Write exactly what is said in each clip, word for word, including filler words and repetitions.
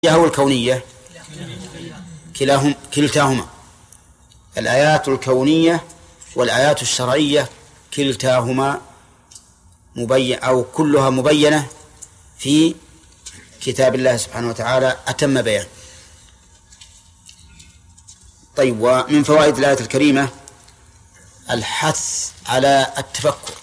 أو الكونية كلاهم كلتاهما. الآيات الكونية والآيات الشرعية كلتاهما مبين أو كلها مبينة في كتاب الله سبحانه وتعالى أتم بيان. طيب، ومن فوائد الآية الكريمة الحث على التفكر،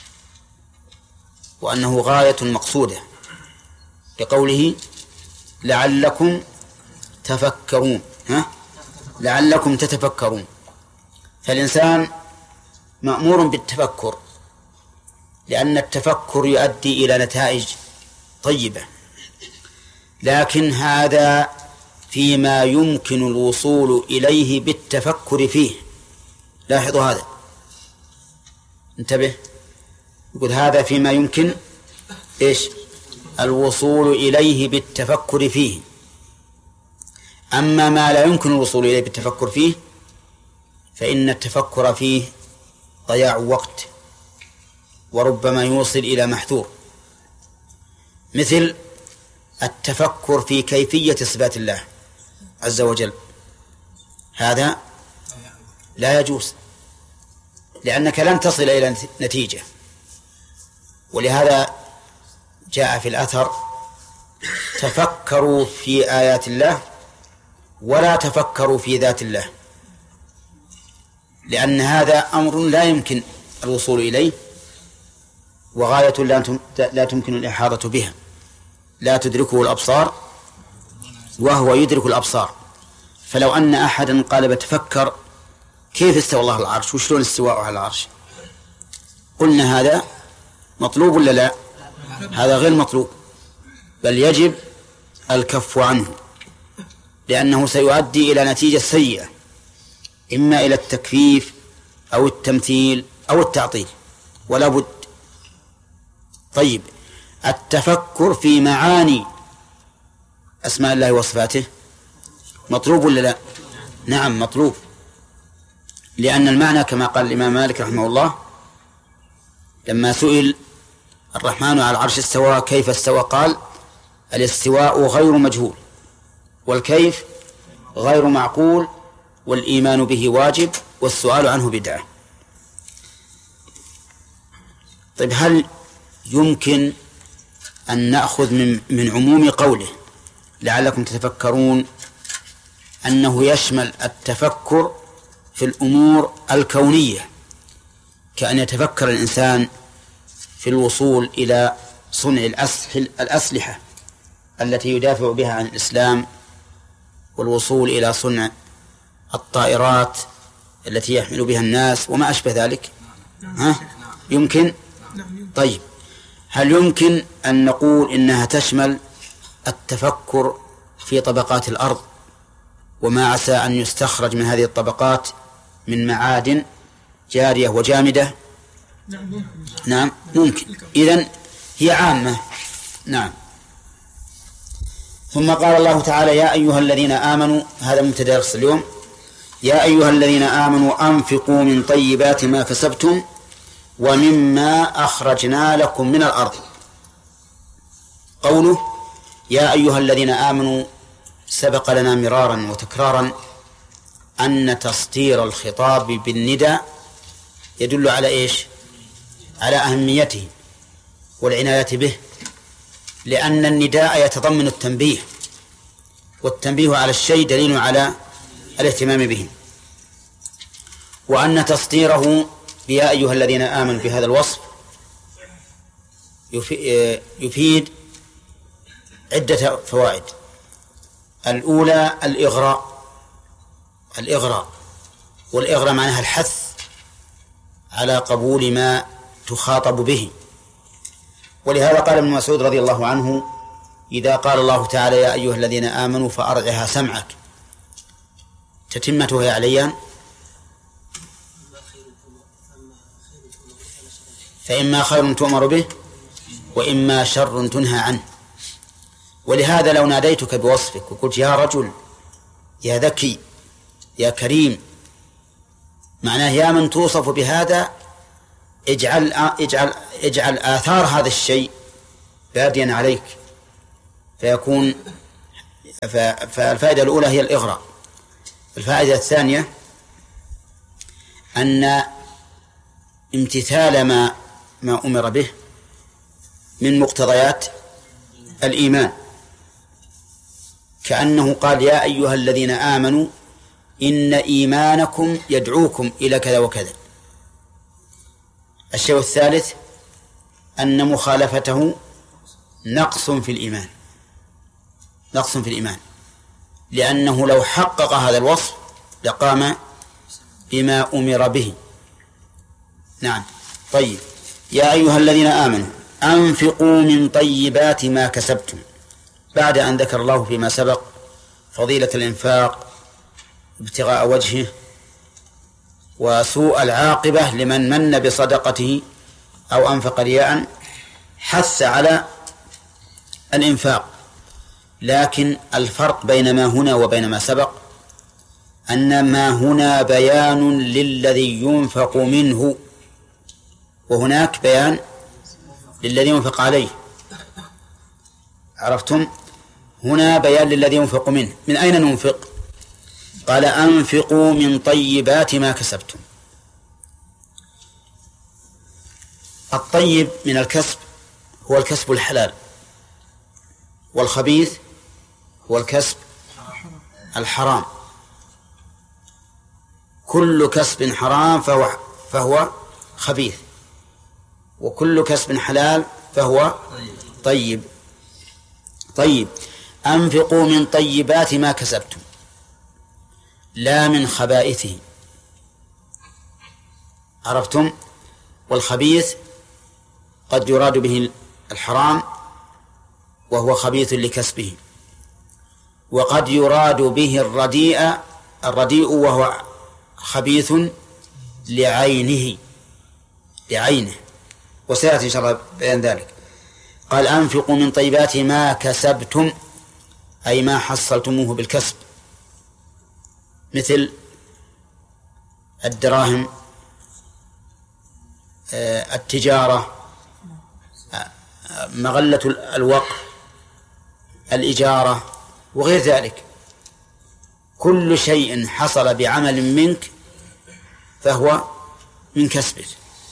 وأنه غاية مقصودة، لقوله لعلكم تفكرون ها؟ لعلكم تتفكرون. فالإنسان مأمور بالتفكر، لأن التفكر يؤدي إلى نتائج طيبة، لكن هذا فيما يمكن الوصول إليه بالتفكر فيه. لاحظوا هذا، انتبه، يقول هذا فيما يمكن إيش؟ الوصول إليه بالتفكر فيه. أما ما لا يمكن الوصول إليه بالتفكر فيه فإن التفكر فيه ضياع وقت، وربما يوصل إلى محذور، مثل التفكر في كيفية صفات الله عز وجل. هذا لا يجوز، لأنك لن تصل إلى نتيجة. ولهذا جاء في الأثر تفكروا في آيات الله ولا تفكروا في ذات الله، لأن هذا أمر لا يمكن الوصول إليه، وغاية لا تمكن الإحاطة بها، لا تدركه الأبصار وهو يدرك الأبصار. فلو أن أحدا قال بتفكر كيف استوى الله على العرش وشلون استواءه على العرش، قلنا هذا مطلوب ولا لا؟ هذا غير مطلوب، بل يجب الكف عنه، لأنه سيؤدي إلى نتيجة سيئة، إما إلى التكفيف أو التمثيل أو التعطيل، ولا بد. طيب، التفكر في معاني أسماء الله وصفاته مطلوب ولا لا؟ نعم مطلوب، لأن المعنى كما قال الإمام مالك رحمه الله لما سئل الرحمن على العرش استوى كيف استوى، قال الاستواء غير مجهول، والكيف غير معقول، والإيمان به واجب، والسؤال عنه بدعة. طيب، هل يمكن أن نأخذ من, من عموم قوله لعلكم تتفكرون أنه يشمل التفكر في الأمور الكونية، كأن يتفكر الإنسان في الوصول إلى صنع الأسلحة التي يدافع بها عن الإسلام، والوصول إلى صنع الطائرات التي يحمل بها الناس وما أشبه ذلك؟ ها؟ يمكن؟ طيب، هل يمكن أن نقول إنها تشمل التفكر في طبقات الأرض وما عسى أن يستخرج من هذه الطبقات من معادن جارية وجامدة؟ نعم ممكن. إذن هي عامة. نعم. ثم قال الله تعالى يا أيها الذين آمنوا، هذا مبتدأ درس اليوم، يا أيها الذين آمنوا أنفقوا من طيبات ما كسبتم ومما أخرجنا لكم من الأرض. قوله يا أيها الذين آمنوا سبق لنا مرارا وتكرارا أن تسطير الخطاب بالندى يدل على إيش؟ على أهميته والعناية به، لأن النداء يتضمن التنبيه، والتنبيه على الشيء دليل على الاهتمام به. وأن تسطيره بيا أيها الذين آمنوا بهذا الوصف يفيد عدة فوائد. الأولى الإغراء، الإغراء والإغراء معناها الحث على قبول ما تخاطب به. ولهذا قال ابن مسعود رضي الله عنه إذا قال الله تعالى يا أيها الذين آمنوا فأرعها سمعك، تتمته يا عليان، فإما خير تؤمر به وإما شر تنهى عنه. ولهذا لو ناديتك بوصفك وقلت يا رجل يا ذكي يا كريم، معناه يا من توصف بهذا اجعل, اجعل, اجعل آثار هذا الشيء باديا عليك، فيكون فالفائدة الأولى هي الإغراء. الفائدة الثانية أن امتثال ما ما أمر به من مقتضيات الإيمان، كأنه قال يا أيها الذين آمنوا إن إيمانكم يدعوكم إلى كذا وكذا. الشيء الثالث أن مخالفته نقص في الإيمان، نقص في الإيمان، لأنه لو حقق هذا الوصف لقام بما أمر به. نعم. طيب، يا أيها الذين آمنوا أنفقوا من طيبات ما كسبتم، بعد أن ذكر الله فيما سبق فضيلة الإنفاق ابتغاء وجهه وسوء العاقبة لمن من بصدقته أو أنفق رياء، حث على الإنفاق. لكن الفرق بين ما هنا وبين ما سبق أن ما هنا بيان للذي ينفق منه، وهناك بيان للذي ينفق عليه. عرفتم؟ هنا بيان للذي ينفق منه. من أين ننفق؟ قال أنفقوا من طيبات ما كسبتم. الطيب من الكسب هو الكسب الحلال، والخبيث هو الكسب الحرام. كل كسب حرام فهو, فهو خبيث، وكل كسب حلال فهو طيب. طيب، أنفقوا من طيبات ما كسبتم، لا من خبائثه. عرفتم؟ والخبيث قد يراد به الحرام وهو خبيث لكسبه، وقد يراد به الرديء الرديء وهو خبيث لعينه لعينه وسيأتي إن شاء الله بيان ذلك. قال أنفقوا من طيبات ما كسبتم، أي ما حصلتموه بالكسب، مثل الدراهم، التجارة، مغلة الوقف، الإجارة، وغير ذلك. كل شيء حصل بعمل منك فهو من كسبك.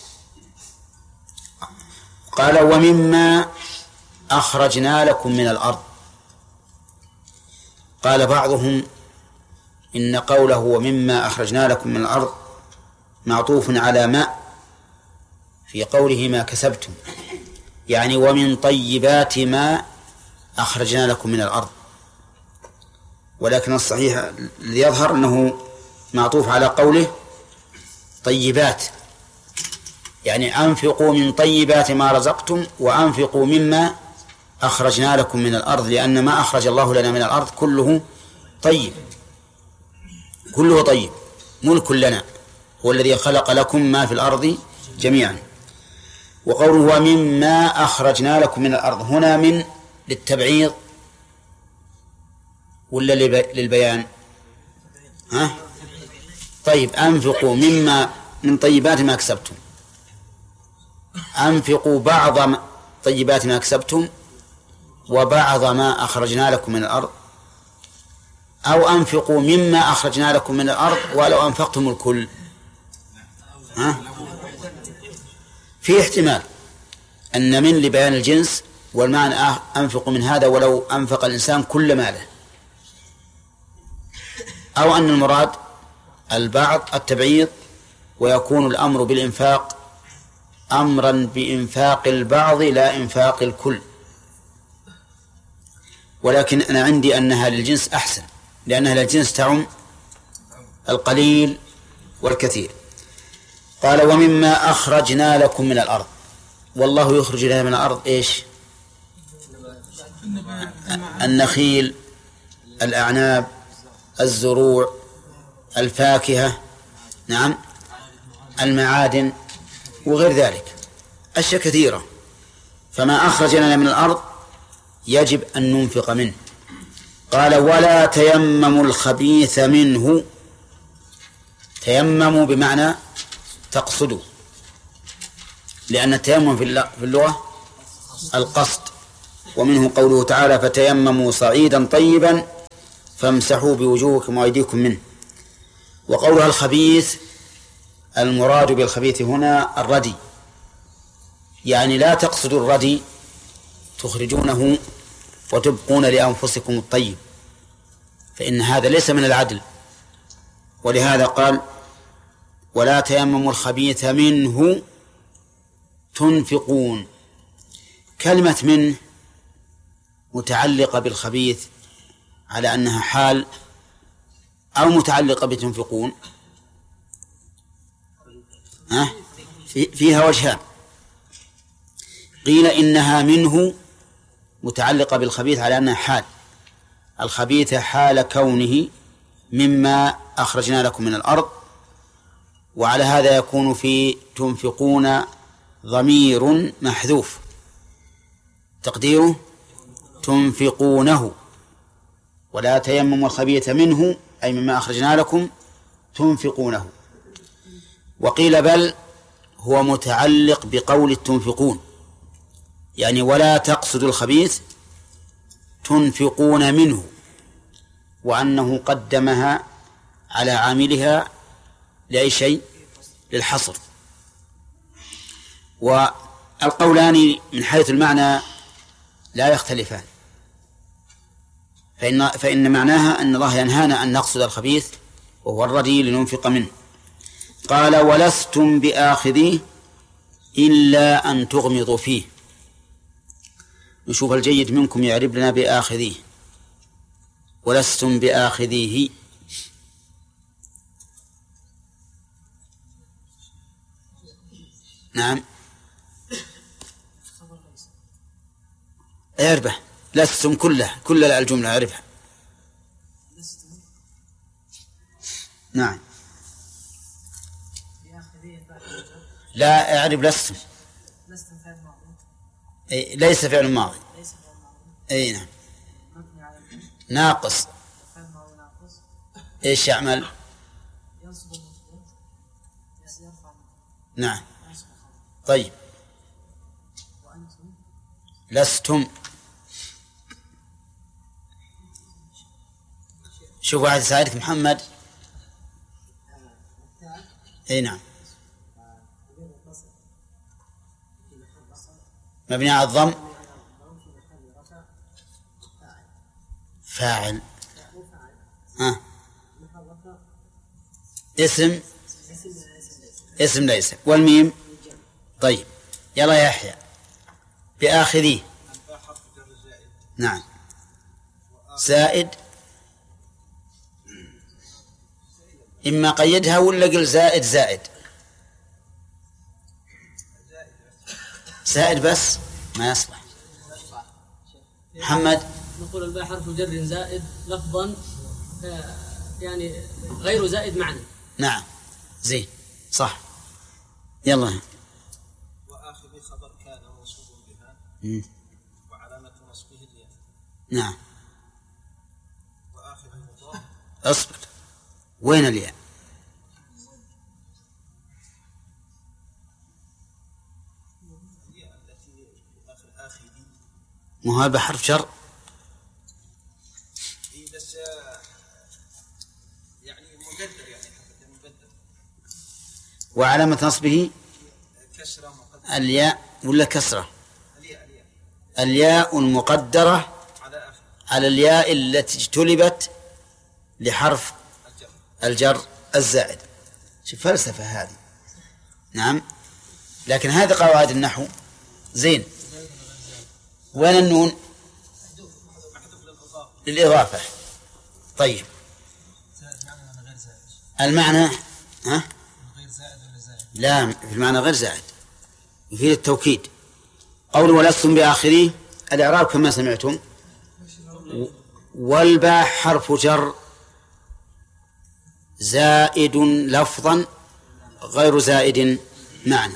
قال ومما أخرجنا لكم من الأرض. قال بعضهم إن قوله ومما أخرجنا لكم من الأرض معطوف على ما في قوله ما كسبتم، يعني ومن طيبات ما أخرجنا لكم من الأرض. ولكن الصحيح الذي يظهر أنه معطوف على قوله طيبات، يعني أنفقوا من طيبات ما رزقتم وأنفقوا مما أخرجنا لكم من الأرض، لأن ما أخرج الله لنا من الأرض كله طيب، كله طيب، ملك لنا، هو الذي خلق لكم ما في الأرض جميعا. وقوله ومما أخرجنا لكم من الأرض هنا من للتبعيض ولا للبيان؟ ها؟ طيب، أنفقوا مما من طيبات ما كسبتم، أنفقوا بعض طيبات ما كسبتم وبعض ما أخرجنا لكم من الأرض، أو أنفقوا مما أخرجنا لكم من الأرض ولو أنفقتم الكل. ها؟ في احتمال أن من لبيان الجنس، والمعنى أنفقوا من هذا ولو أنفق الإنسان كل ماله، أو أن المراد البعض التبعيض، ويكون الأمر بالإنفاق أمرا بإنفاق البعض لا إنفاق الكل. ولكن أنا عندي أنها للجنس أحسن، لأنها للجنس تعم القليل والكثير. قال ومما أخرجنا لكم من الأرض، والله يخرج لنا من الأرض إيش؟ النخيل، الأعناب، الزروع، الفاكهة، نعم، المعادن، وغير ذلك، أشياء كثيرة. فما أخرج لنا من الأرض يجب أن ننفق منه. قال ولا تيمموا الخبيث منه. تيمموا بمعنى تقصدوا، لأن التيمم في اللغة القصد، ومنه قوله تعالى فتيمموا صعيدا طيبا فامسحوا بوجوهكم وأيديكم منه. وقولها الخبيث المراد بالخبيث هنا الردي، يعني لا تقصدوا الردي تخرجونه وتبقون لأنفسكم الطيب، فإن هذا ليس من العدل. ولهذا قال ولا تيمموا الخبيث منه تنفقون. كلمة منه متعلقة بالخبيث على أنها حال أو متعلقة بتنفقون؟ ها؟ فيها وجهان. قيل إنها منه متعلقة بالخبيث على أنها حال، الخبيث حال كونه مما أخرجنا لكم من الأرض، وعلى هذا يكون في تنفقون ضمير محذوف تقديره تنفقونه، ولا تيمموا الخبيث منه أي مما أخرجنا لكم تنفقونه. وقيل بل هو متعلق بقول تنفقون، يعني ولا تقصدوا الخبيث تنفقون منه، وأنه قدمها على عاملها لأي شيء؟ للحصر. والقولان من حيث المعنى لا يختلفان، فإن, فإن معناها أن الله ينهانا أن نقصد الخبيث وهو الردي لننفق منه. قال ولستم بآخذيه إلا أن تغمضوا فيه. نشوف الجيد منكم يعرب لنا بآخذيه. ولستم بآخذيه نعم اعربه لستم كله كل الجملة اعربها. نعم لا اعرب لستم أي ليس فعل ماضي اي نعم ناقص ايش يعمل؟ نعم طيب لستم. شوف واحد يساعدك محمد. اي نعم مبني على الضم فاعل ها اسم اسم ليس والميم. طيب يلا يا يحيى بآخذيه. نعم زائد إما قيدها ولا قل زائد زائد زائد بس ما يصلح. محمد نقول الباء حرف جر زائد لفظا يعني غير زائد معنى. نعم زين صح. يلا وآخذ خبر كان موصوف بها م. وعلامة نصبه الياء. نعم وآخذ المضاف اصبر وين الياء؟ الياء التي آخر آخذ مو هذا حرف جر؟ إيه بس يعني مقدر يعني حرف مقدر. وعلامة نصبه كسرة مقدرة الياء ولا كسرة؟ الياء الياء الياء المقدرة على آخر على الياء التي اجتلبت لحرف الجر الجر الزائد. شوف فلسفة هذه. نعم لكن هذه قواعد النحو. زين وين النون؟ للإضافة. طيب المعنى ها؟ لا في المعنى غير زائد يفيد التوكيد. قول ولستم بآخريه الإعراب كما سمعتم والباء حرف جر زائد لفظا غير زائد معنى.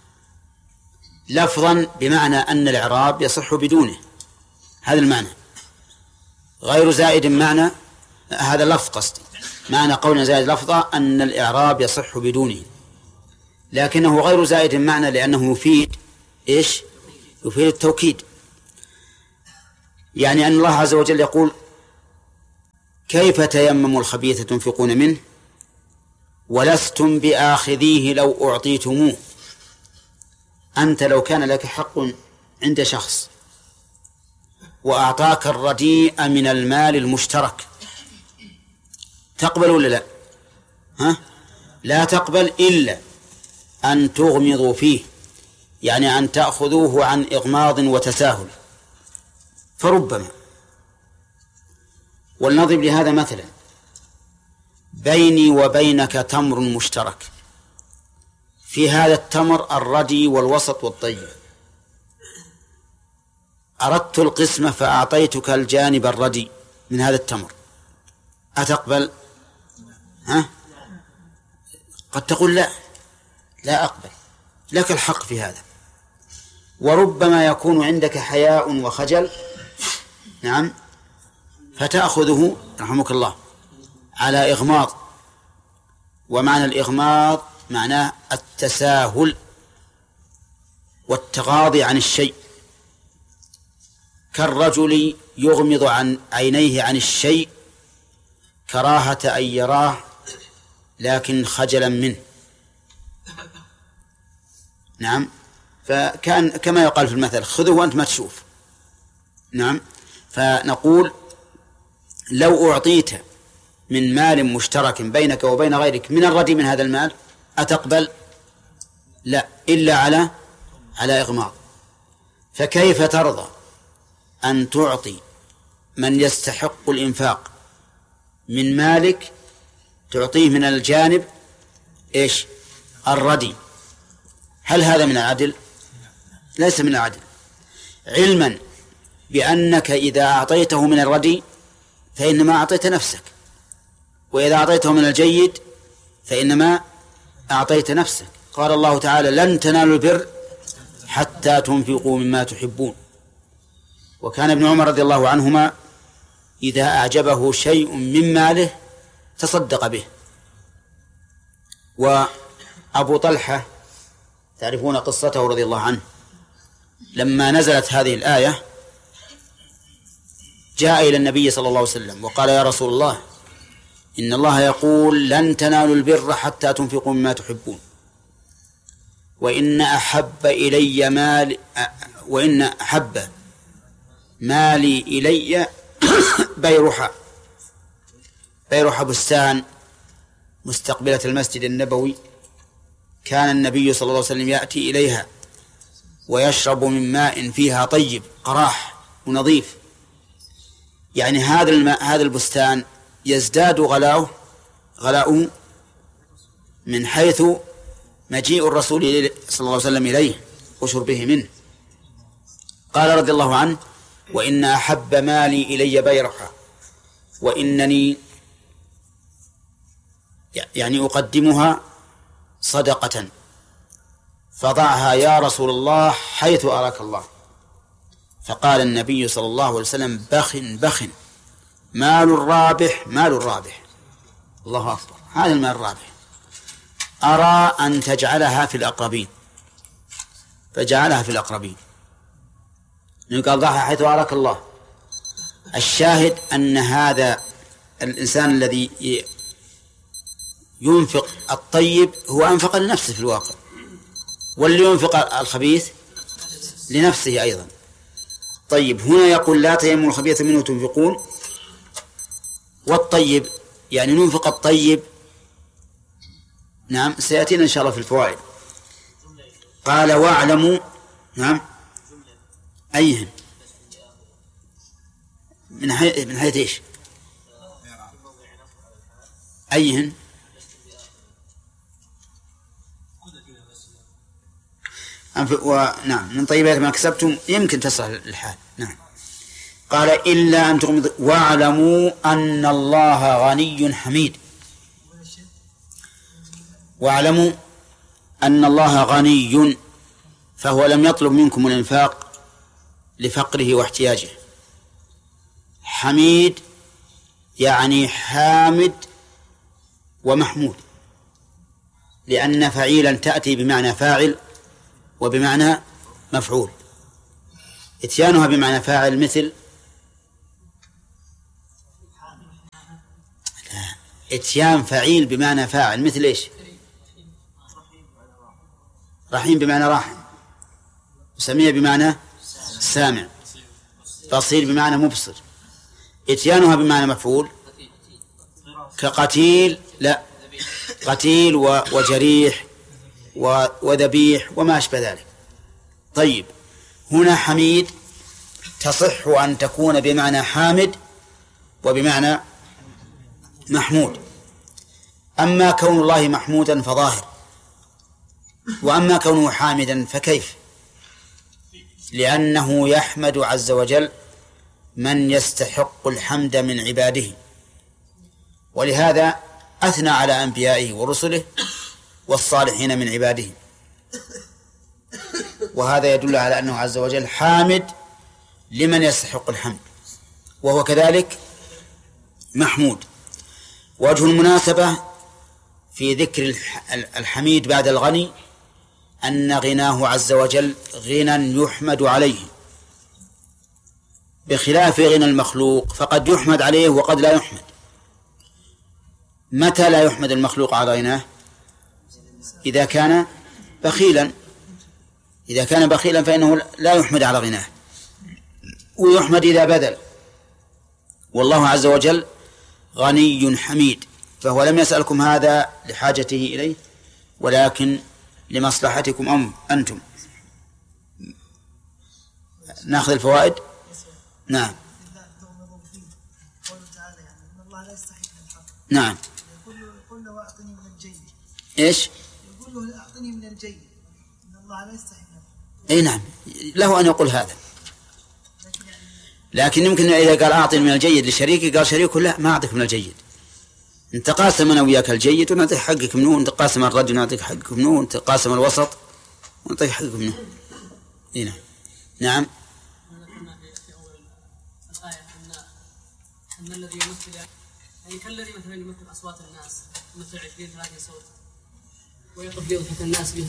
لفظا بمعنى أن الإعراب يصح بدونه، هذا المعنى. غير زائد معنى هذا لفظ قصدي، معنى قولنا زائد لفظا أن الإعراب يصح بدونه، لكنه غير زائد معنى لأنه يفيد إيش؟ يفيد التوكيد. يعني أن الله عز وجل يقول كيف تيمموا الخبيث تنفقون منه ولستم بآخذيه لو أعطيتموه. أنت لو كان لك حق عند شخص وأعطاك الرديء من المال المشترك تقبل ولا لا؟ ها؟ لا تقبل إلا أن تغمضوا فيه، يعني أن تأخذوه عن إغماض وتساهل. فربما، ولنضرب لهذا مثلا، بيني وبينك تمر مشترك، في هذا التمر الردي والوسط والطيب، أردت القسمة فأعطيتك الجانب الردي من هذا التمر، أتقبل؟ ها؟ قد تقول لا، لا أقبل، لك الحق في هذا. وربما يكون عندك حياء وخجل، نعم، فتأخذه رحمك الله على إغماض، ومعنى الإغماض معناه التساهل والتغاضي عن الشيء، كالرجل يغمض عن عينيه عن الشيء كراهة أن يراه لكن خجلا منه. نعم، فكان كما يقال في المثل خذه وأنت ما تشوف. نعم، فنقول لو أعطيت من مال مشترك بينك وبين غيرك من الردي من هذا المال أتقبل؟ لا، إلا على على إغماض. فكيف ترضى أن تعطي من يستحق الإنفاق من مالك، تعطيه من الجانب إيش؟ الردي؟ هل هذا من العدل؟ ليس من العدل، علما بأنك إذا أعطيته من الردي فإنما أعطيت نفسك، وإذا أعطيته من الجيد فإنما أعطيت نفسك. قال الله تعالى: لن تنالوا البر حتى تنفقوا مما تحبون. وكان ابن عمر رضي الله عنهما إذا أعجبه شيء من ماله تصدق به. وأبو طلحة تعرفون قصته رضي الله عنه، لما نزلت هذه الآية جاء إلى النبي صلى الله عليه وسلم وقال: يا رسول الله، إن الله يقول لن تنالوا البر حتى تنفقوا مما تحبون، وإن أحب إلي مال وإن أحب مالي إلي بيرحة بيرحة بستان مستقبلة المسجد النبوي، كان النبي صلى الله عليه وسلم يأتي إليها ويشرب من ماء فيها طيب قراح ونظيف. يعني هذا الماء هذا البستان يزداد غلاؤه غلاؤه من حيث مجيء الرسول صلى الله عليه وسلم إليه وشربه منه. قال رضي الله عنه: وإن أحب مالي إلي بيرحة، وإنني يعني أقدمها صدقة، فضعها يا رسول الله حيث أراك الله. فقال النبي صلى الله عليه وسلم: بخ بخ، مال الرابح مال الرابح. الله أكبر، هذا المال الرابح، أرى أن تجعلها في الأقربين. فجعلها في الأقربين، قال: ضعها حيث أراك الله. الشاهد أن هذا الإنسان الذي ينفق الطيب هو أنفق لنفسه في الواقع، واللي ينفق الخبيث لنفسه أيضا. طيب، هنا يقول: لا تيمموا الخبيث منه تنفقون، والطيب يعني ننفق الطيب. نعم، سيأتينا إن شاء الله في الفوائد. قال: واعلموا. نعم، أيهن من حيث من حيث إيش؟ أيهن؟ ونعم، من طيبات ما كسبتم يمكن تصلح الحال. نعم. قال: إلا أن تغمضوا واعلموا أن الله غني حميد. واعلموا أن الله غني، فهو لم يطلب منكم الإنفاق لفقره واحتياجه. حميد يعني حامد ومحمود، لأن فعيلا تأتي بمعنى فاعل وبمعنى مفعول. إتيانها بمعنى فاعل مثل إتيان فعيل بمعنى فاعل، مثل إيش؟ رحيم بمعنى راحم، سميع بمعنى سامع، بصير بمعنى مبصر. إتيانها بمعنى مفعول كقتيل، لا، قتيل وجريح وذبيح وما أشبه ذلك. طيب، هنا حميد تصح أن تكون بمعنى حامد وبمعنى محمود. أما كون الله محمودا فظاهر، وأما كونه حامدا فكيف؟ لأنه يحمد عز وجل من يستحق الحمد من عباده، ولهذا أثنى على أنبيائه ورسله والصالحين من عباده، وهذا يدل على أنه عز وجل حامد لمن يستحق الحمد، وهو كذلك محمود. وجه المناسبة في ذكر الحميد بعد الغني أن غناه عز وجل غنى يحمد عليه، بخلاف غنى المخلوق فقد يحمد عليه وقد لا يحمد. متى لا يحمد المخلوق على غناه؟ إذا كان بخيلا، إذا كان بخيلا فإنه لا يحمد على غناه، ويحمد إذا بذل. والله عز وجل غني حميد، فهو لم يسألكم هذا لحاجته إليه، ولكن لمصلحتكم أم أنتم. نأخذ الفوائد. نعم. نعم. يقول له أعطني من الجيد. إيش؟ يقول له أعطني من الجيد، إن الله لا يستحي منه. أي نعم، له أن يقول هذا، لكن يمكن إذا قال أعطني من الجيد لشريكي قال شريكه لا، ما أعطيك من الجيد، أنت قاسم أنا وياك الجيد ونعطيك حقك منه، أنت قاسم الرجل ونعطيك حقك منه، أنت قاسم الوسط ونعطيك حقك منه. إيه نعم. نعم. أن الذي يمثل يعني كالذي مثلا يمثل أصوات الناس، مثل عشرين ثلاثين صوت ويقف يضحك الناس بها.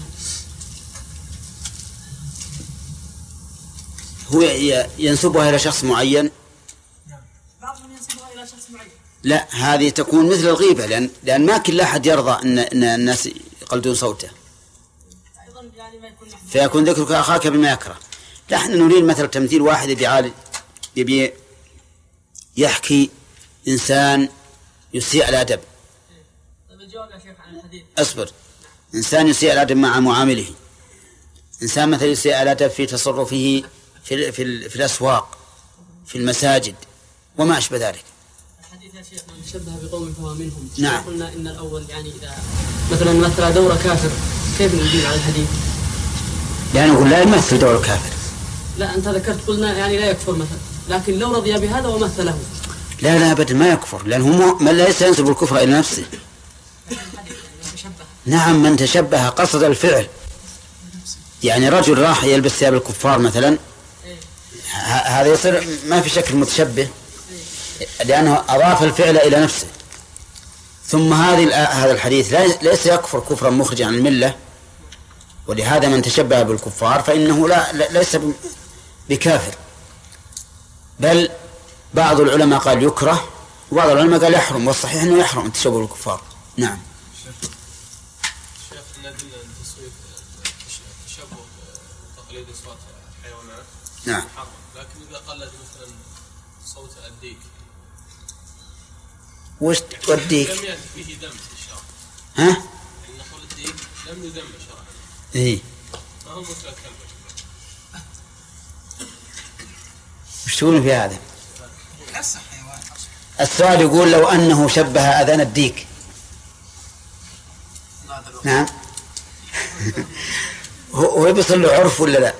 هو ينسبها إلى شخص معين. بعضهم ينسبها إلى شخص معين. لا، هذه تكون مثل الغيبة، لأن لأن ما كل أحد يرضى أن أن الناس يقلدون صوته. أيضا يعني ما يكون فيكون ذكرك أخاك بما يكره. نحن نريد مثل تمثيل واحد يبي يبي يحكي إنسان يسيء الأدب. طيب الجواب يا شيخ عن الحديث. أصبر. إنسان يسيء الأدب مع معامله، إنسان مثل يسيء الأدب في تصرفه في في, في الأسواق، في المساجد وما أشبه ذلك. الحديث يا شيخ من تشبه بقوم فهو منهم. نعم. قلنا إن الأول يعني إذا مثلا مثل دور كافر كيف نجيب على الحديث؟ يعني نقول لا يمثل دور كافر. لا أنت ذكرت قلنا يعني لا يكفر مثلا، لكن لو رضي بهذا ومثله. لا لا أبدا ما يكفر، لأنه من ليس ينسب الكفر إلى نفسه. نعم، من تشبه قصد الفعل، يعني رجل راح يلبس ثياب الكفار مثلا، هذا يصير ما في شك متشبه، لأنه أضاف الفعل إلى نفسه. ثم هذه هذا الحديث ليس يكفر كفرا مخرجا عن الملة، ولهذا من تشبه بالكفار فإنه لا ليس بكافر، بل بعض العلماء قال يكره وبعض العلماء قال يحرم، والصحيح أنه يحرم التشبه بالكفار. نعم. شيخ إن أدلة تسوية تشبه تقليد أصوات الحيوانات نعم محرم، لكن إذا قلد مثلا صوت الديك وش توديك؟ لم يأتي فيه دم في الشرع. ها؟ يعني نقول الديك لم يدم شرعا. إيه. ما هو مثل الكلب. وش تقولون في هذا؟ السؤال يقول لو أنه شبه أذان الديك. نعم. هو بيصل له عرف ولا لا؟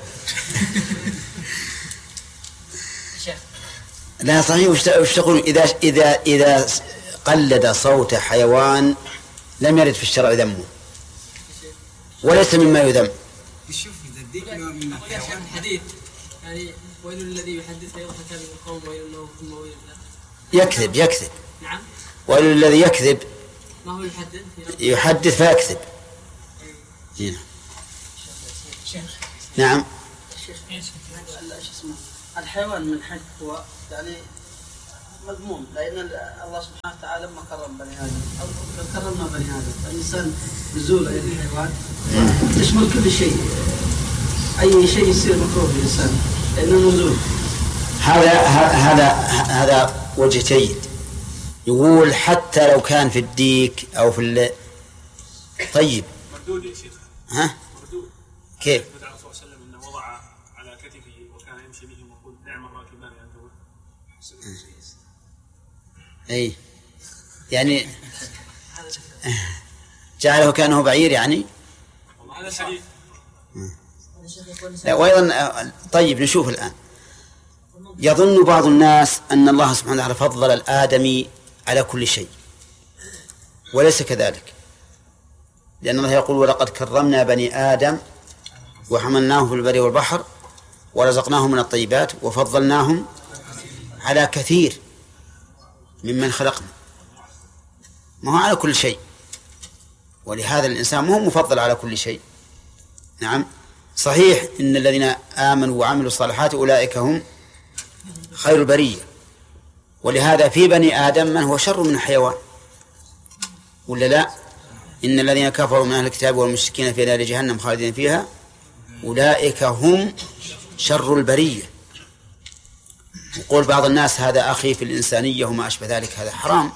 لا صحيح. وش تقولون إذا إذا إذا قلد صوت حيوان لم يرد في الشرع ذمه وليس مما يذم؟ شوف إذا الديك من الحيوان الحديث يعني ويل الذي يحدث فيضحك به القوم ويل له ثم ويل له. يكذب يكذب. نعم. ويل الذي يكذب. ما هو يحدث؟ يحدث فيكذب. هنا. نعم. الحيوان من حق هو يعني مذموم، لأن الله سبحانه وتعالى لما كرم بني آدم أو كرمنا بني آدم، فالإنسان نزوله إلى الحيوان يشمل كل شيء، أي شيء يصير مكروه للإنسان لأنه نزول. هذا هذا هذا وجه جيد. يقول حتى لو كان في الديك أو في ال... طيب مردود يا شيخ. ها؟ مردود. كيف؟ النبي صلى الله عليه وسلم انه وضع على كتفه وكان يمشي به ويقول نعم الراكبان عنده. اي يعني جعله كأنه بعير يعني. هذا الحديث. لا وأيضا طيب نشوف الآن. يظن بعض الناس أن الله سبحانه وتعالى فضل الآدمي على كل شيء، وليس كذلك، لأن الله يقول ولقد كرمنا بني آدم وحملناهم في البر والبحر ورزقناهم من الطيبات وفضلناهم على كثير ممن خلقنا، ما هو على كل شيء، ولهذا الإنسان ما هو مفضل على كل شيء. نعم صحيح إن الذين آمنوا وعملوا الصالحات أولئك هم خير البرية، ولهذا في بني آدم من هو شر من الحيوان، ولا لا؟ إن الذين كفروا من أهل الكتاب والمشركين في نار جهنم خالدين فيها أولئك هم شر البرية. يقول بعض الناس هذا أخي في الإنسانية وما أشبه ذلك، هذا حرام.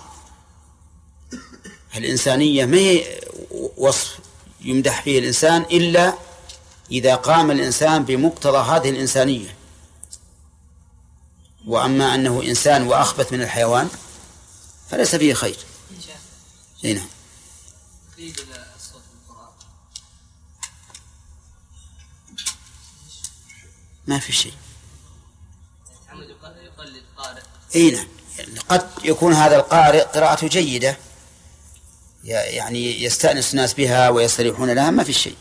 الإنسانية ما هي وصف يمدح فيه الإنسان إلا إذا قام الإنسان بمقتضى هذه الإنسانية، وأما أنه إنسان وأخبث من الحيوان فليس فيه خير. هنا ما في شيء. اي نعم، قد يكون هذا القارئ قراءته جيدة يعني يستأنس الناس بها ويستريحون لها، ما في شيء.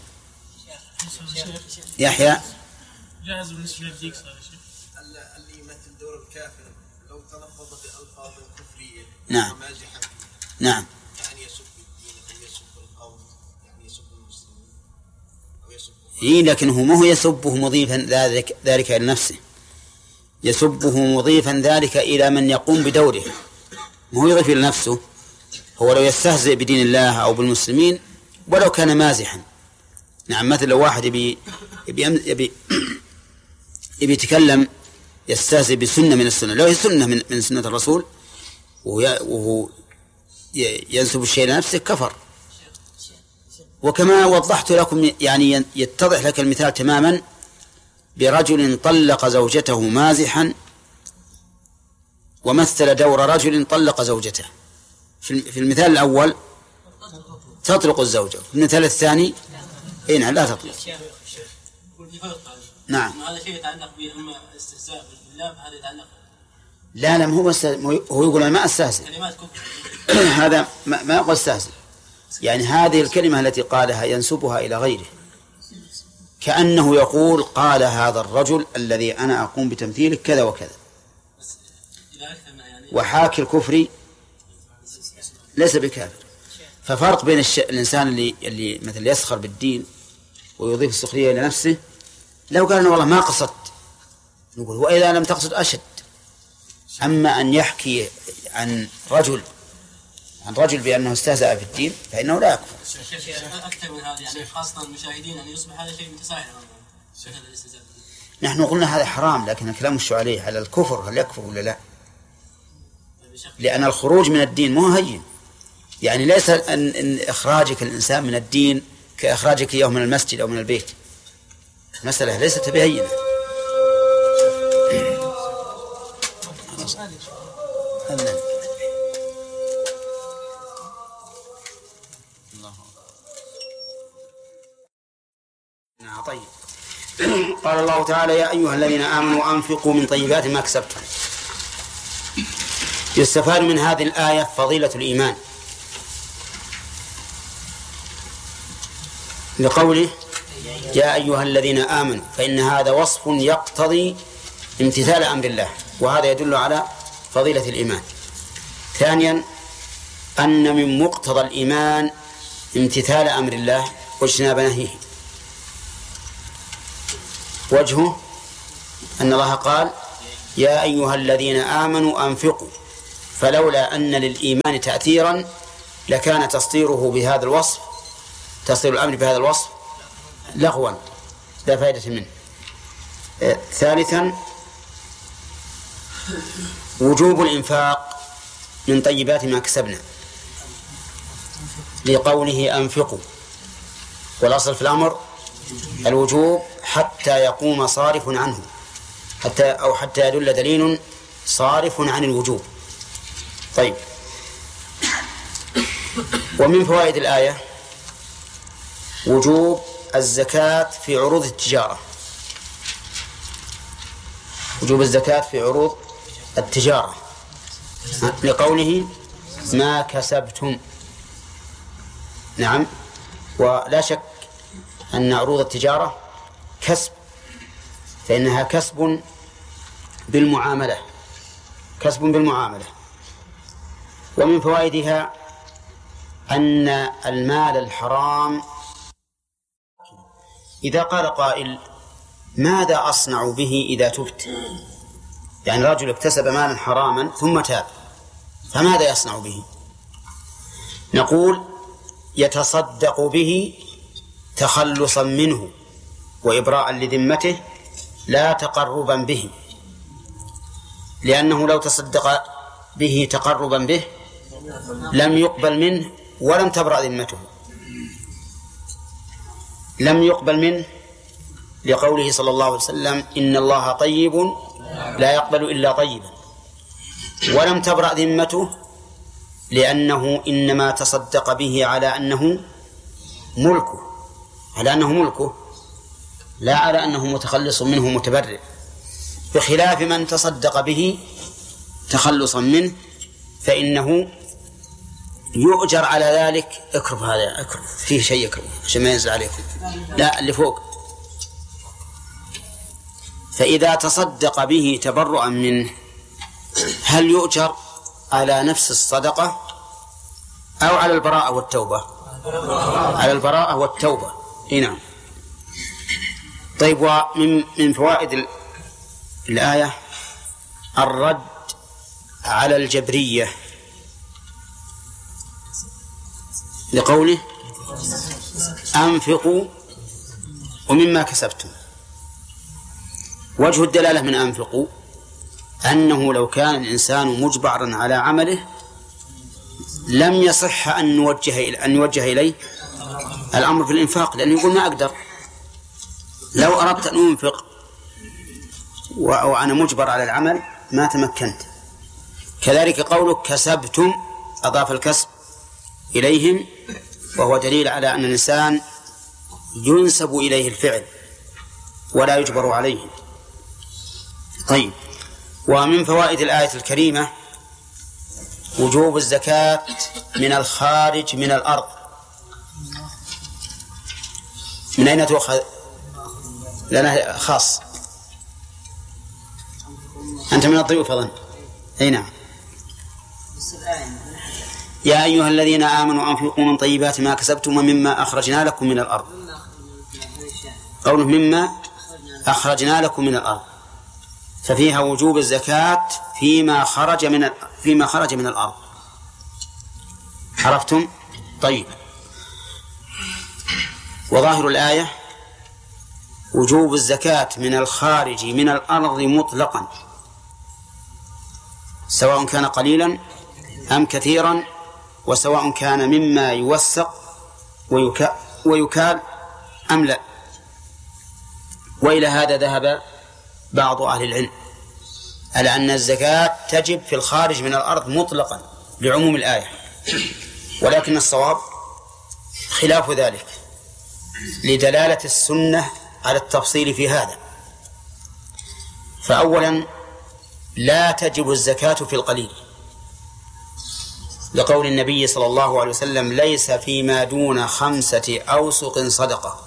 يحيى جاهز بالنسبة للديك صار شيء. اللي يمثل دور الكافر لو تلفظ بألفاظ كفرية نعم مازحا نعم يعني يسب الدين أو يسب القوم، يعني يسب المسلمين أو يسب. إيه لكنه ما هو يسبه مضيفا ذلك ذلك إلى نفسه، يسبه مضيفا ذلك إلى من يقوم بدوره، ما هو يضيف إلى نفسه. هو لو يستهزئ بدين الله أو بالمسلمين ولو كان مازحا. نعم مثل لو واحد يبي يبي يبي, يبي يتكلم يستهزئ بسنة من السنة، لو هي سنة من, من سنة الرسول وهو ينسب الشيء لنفسه كفر. وكما وضحت لكم يعني يتضح لك المثال تماما برجل طلق زوجته مازحا ومثل دور رجل طلق زوجته. في المثال الأول تطلق الزوجة، في المثال الثاني إيه لا تطلق. نعم هذا شيء يتعلق بهم استهزاء بالله، فهذا يتعلق لا لا هو هو يقول أنا ما أستهزئ هذا ما, ما يقول استهزئ، يعني هذه الكلمة التي قالها ينسبها إلى غيره، كأنه يقول قال هذا الرجل الذي أنا أقوم بتمثيله كذا وكذا. وحاكي الكفر ليس بكافر. ففرق بين الش... الإنسان اللي اللي مثل يسخر بالدين ويضيف السخرية إلى نفسه، لو قال والله ما قصدت نقول وإذا لم تقصد أشد. أما أن يحكي عن رجل عن رجل بأنه استهزأ في الدين فإنه لا يكفر. أكثر من هذا يعني خاصة المشاهدين أن يصبح هذا شيء متساهل. نحن قلنا هذا حرام، لكن الكلام مش عليه على الكفر، هل يكفر ولا لا؟ لأن الخروج من الدين مو هين، يعني ليس أن, أن إخراجك الإنسان من الدين كإخراجك إياه من المسجد أو من البيت، مسألة ليست بهينة. طيب قال الله تعالى يا أيها الذين آمنوا أنفقوا من طيبات ما كسبتم. يستفاد من هذه الآية فضيلة الإيمان لقوله يا أيها الذين آمنوا، فإن هذا وصف يقتضي امتثال أمر الله، وهذا يدل على فضيلة الإيمان. ثانيا أن من مقتضى الإيمان امتثال أمر الله واجتناب نهيه. وجهه أن الله قال يا أيها الذين آمنوا أنفقوا فلولا أن للإيمان تأثيرا لكان تصديره بهذا الوصف، تصدير الأمر بهذا الوصف لغوا لا فائدة منه. ثالثا وجوب الإنفاق من طيبات ما كسبنا لقوله أنفقوا، والأصل في الأمر الوجوب حتى يقوم صارف عنه، حتى أو حتى يدل دليل صارف عن الوجوب. طيب، ومن فوائد الآية وجوب الزكاة في عروض التجارة، وجوب الزكاة في عروض التجارة لقوله ما كسبتم. نعم، ولا شك أن عروض التجارة كسب، فإنها كسب بالمعاملة، كسب بالمعاملة. ومن فوائدها أن المال الحرام إذا قال قائل ماذا أصنع به إذا تبت؟ يعني رجل اكتسب مالا حراما ثم تاب، فماذا يصنع به؟ نقول يتصدق به تخلصا منه وإبراء لذمته لا تقربا به، لأنه لو تصدق به تقربا به لم يقبل منه ولم تبرأ ذمته، لم يقبل منه لقوله صلى الله عليه وسلم إن الله طيب لا يقبل إلا طيبا، ولم تبرأ ذمته لأنه إنما تصدق به على أنه ملكه، على أنه ملكه لا على أنه متخلص منه متبرئ، بخلاف من تصدق به تخلصا منه فإنه يؤجر على ذلك. اكرب هذا، اكرب فيه شيء اكرب عشان ما ينزل عليكم، لا اللي فوق. فإذا تصدق به تبرؤا منه هل يؤجر على نفس الصدقة أو على البراءة والتوبة؟ على البراءة والتوبة. نعم. طيب، ومن من فوائد الآية الرد على الجبرية لقوله أنفقوا ومما كسبتم. وجه الدلالة من أنفقوا أنه لو كان الإنسان مجبرا على عمله لم يصح أن نوجه أن يوجه إليه الأمر في الإنفاق، لأنه يقول ما أقدر، لو أردت أن أنفق وأنا مجبر على العمل ما تمكنت. كذلك قولك كسبتم أضاف الكسب إليهم، وهو دليل على أن الإنسان ينسب إليه الفعل ولا يجبر عليه. طيب، ومن فوائد الآية الكريمة وجوب الزكاة من الخارج من الأرض. من أين تؤخذ؟ لنا خاص، أنت من الضيوف أظن. أي نعم. يا أيها الذين آمنوا أنفقوا من طيبات ما كسبتم ومما أخرجنا لكم من الأرض. قوله مما أخرجنا لكم من الأرض ففيها وجوب الزكاة فيما خرج من فيما خرج من الأرض. عرفتم؟ طيب، وظاهر الآية وجوب الزكاة من الخارج من الأرض مطلقا، سواء كان قليلا أم كثيرا، وسواء كان مما يوثق ويكال أم لا. وإلى هذا ذهب بعض أهل العلم على أن الزكاة تجب في الخارج من الأرض مطلقا لعموم الآية، ولكن الصواب خلاف ذلك لدلالة السنة على التفصيل في هذا. فأولا لا تجب الزكاة في القليل لقول النبي صلى الله عليه وسلم ليس فيما دون خمسة أوسق صدقة.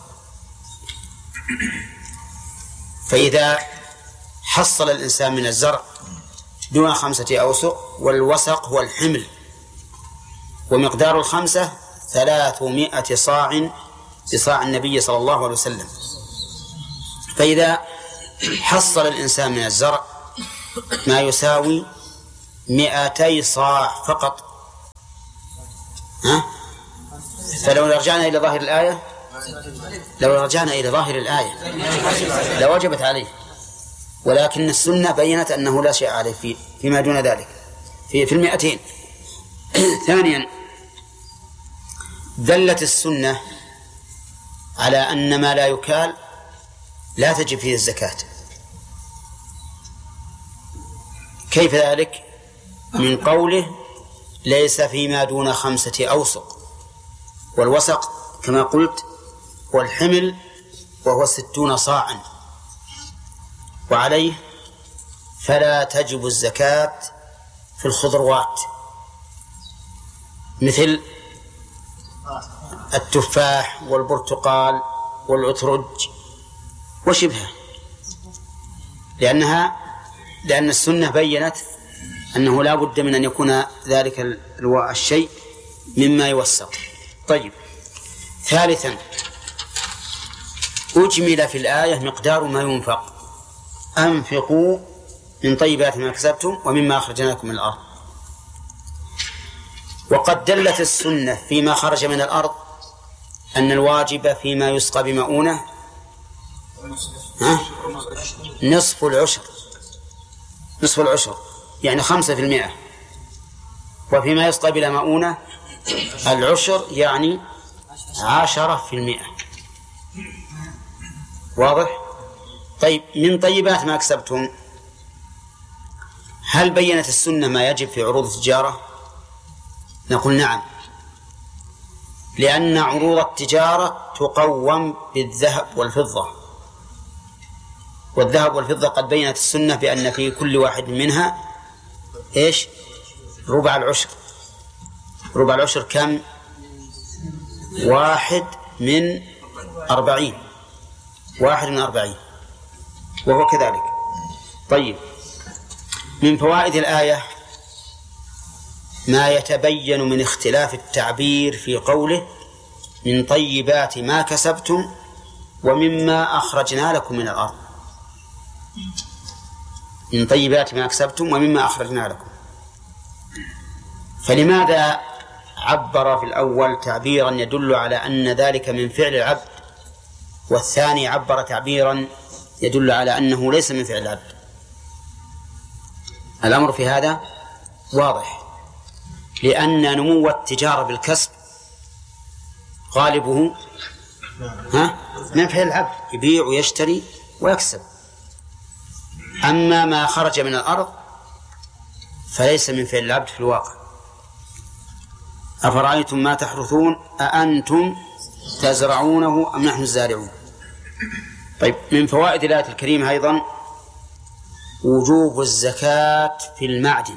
فإذا حصل الإنسان من الزرع دون خمسة أوسق، والوسق هو الحمل، ومقدار الخمسة ثلاثمائة صاع بصاع النبي صلى الله عليه وسلم، فإذا حصل الإنسان من الزرع ما يساوي مئتي صاع فقط، ها؟ فلو رجعنا إلى ظاهر الآية لو رجعنا إلى ظاهر الآية لوجبت عليه، ولكن السنة بيّنت أنه لا شيء عليه في فيما دون ذلك في في المئتين. ثانيا، دلت السنة على أن ما لا يكال لا تجب فيه الزكاة. كيف ذلك؟ من قوله ليس فيما دون خمسة أوسق، والوسق كما قلت هو الحمل وهو ستون صاعا، وعليه فلا تجب الزكاة في الخضروات مثل التفاح والبرتقال والعطرج وشبهه، لأنها لأن السنة بيّنت أنه لا بد من أن يكون ذلك الشيء مما يوسق. طيب، ثالثا، أجمل في الآية مقدار ما ينفق: أنفقوا من طيبات ما كسبتم ومما أخرجنا لكم من الأرض. وقد دلت السنة فيما خرج من الأرض أن الواجب فيما يسقى بمؤونة ها؟ نصف العشر نصف العشر يعني خمسة في المئة، وفيما يسقى بلا مؤونة العشر يعني عشرة في المئة. واضح؟ طيب، من طيبات ما كسبتم، هل بيّنت السنة ما يجب في عروض التجارة؟ نقول نعم، لأن عروض التجارة تقوم بالذهب والفضة، والذهب والفضة قد بيّنت السنة بأن في كل واحد منها إيش؟ ربع العشر. ربع العشر كم؟ واحد من أربعين واحد من أربعين وهو كذلك. طيب، من فوائد الآية ما يتبين من اختلاف التعبير في قوله من طيبات ما كسبتم ومما أخرجنا لكم من الأرض. من طيبات ما كسبتم ومما أخرجنا لكم، فلماذا عبر في الأول تعبيرا يدل على أن ذلك من فعل العبد، والثاني عبر تعبيرا يدل على أنه ليس من فعل العبد؟ الأمر في هذا واضح، لأن نمو التجارة بالكسب غالبه ها من فعل العبد، يبيع ويشتري ويكسب. أما ما خرج من الأرض فليس من فعل العبد في الواقع. أفرأيتم ما تحرثون أأنتم تزرعونه أم نحن الزارعون؟ طيب، من فوائد الآية الكريمة أيضا وجوب الزكاة في المعدن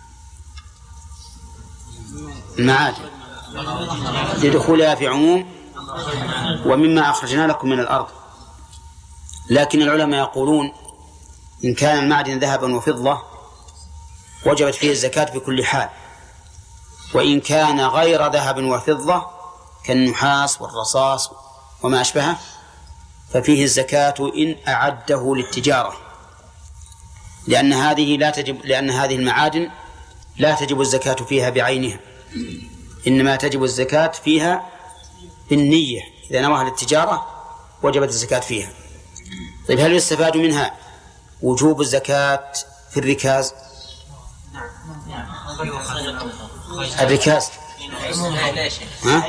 المعادن لدخولها في عموم ومما أخرجنا لكم من الأرض. لكن العلماء يقولون إن كان المعدن ذهبا وفضة وجبت فيه الزكاة بكل حال، وإن كان غير ذهب وفضة كالنحاس والرصاص وما أشبهه ففيه الزكاة إن أعده للتجارة، لأن هذه لا تجب لأن هذه المعادن لا تجب الزكاة فيها بعينها، إنما تجب الزكاة فيها بالنية، إذا نواها للتجارة وجبت الزكاة فيها. طيب، هل يستفاد منها وجوب الزكاة في الركاز؟ الركاز ها؟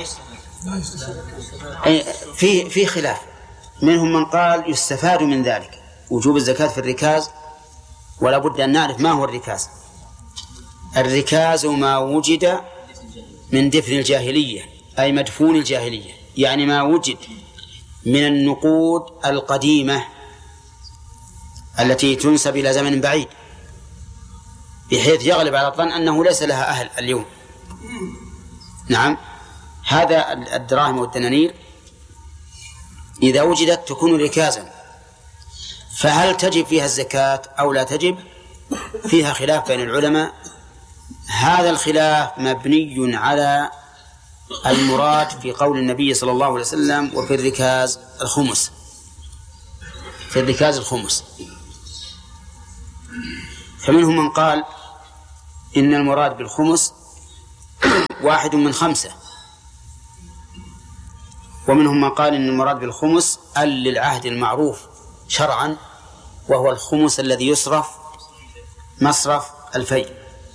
في في خلاف، منهم من قال يستفاد من ذلك وجوب الزكاة في الركاز، ولا بد أن نعرف ما هو الركاز. الركاز ما وجد من دفن الجاهلية، أي مدفون الجاهلية، يعني ما وجد من النقود القديمة التي تنسب إلى زمن بعيد، بحيث يغلب على الظن أنه ليس لها أهل اليوم. نعم، هذا الدراهم والدنانير إذا وجدت تكون ركازا، فهل تجب فيها الزكاة أو لا تجب؟ فيها خلاف بين العلماء. هذا الخلاف مبني على المراد في قول النبي صلى الله عليه وسلم وفي الركاز الخمس، في الركاز الخمس. فمنهم من قال إن المراد بالخمس واحد من خمسة، ومنهم من قال إن المراد بالخمس ال للعهد المعروف شرعا، وهو الخمس الذي يصرف مصرف الفيء.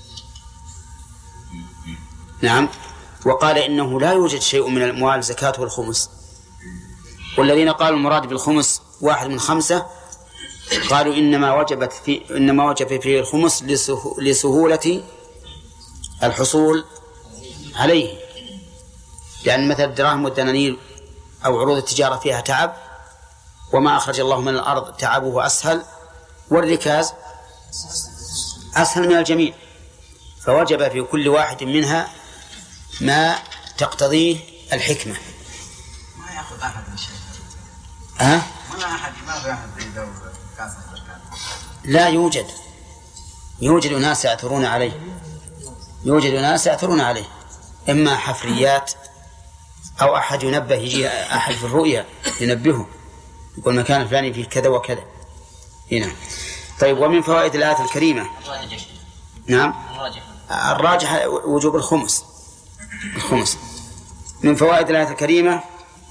نعم. وقال إنه لا يوجد شيء من الأموال زكاته الخمس. والذين قالوا المراد بالخمس واحد من خمسة قالوا إنما وجبت في إنما وجب فيه الخمس لسهولة الحصول عليه، لأن مثل الدراهم والدنانير أو عروض التجارة فيها تعب، وما أخرج الله من الأرض تعبه أسهل، والركاز أسهل من الجميع، فوجب في كل واحد منها ما تقتضيه الحكمة. ما يأخذ أحد من شيء. ها؟ ما أحد ما في أحد يدور كاسة. لا يوجد، يوجد ناس يأثرون عليه، يوجد ناس يأثرون عليه، إما حفريات أو أحد ينبه، يجي أحد في الرؤيا ينبهه يقول مكان الفلاني فيه كذا وكذا. هنا. طيب، ومن فوائد الآية الكريمة نعم الراجح وجوب الخمس. الخمس من فوائد الآية الكريمة